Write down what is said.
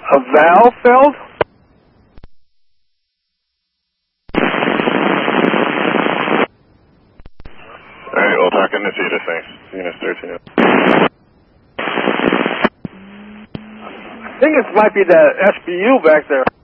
A valve failed? Alright, we'll talk in the Zeta, thanks. Unit 13. I think it might be the SBU back there.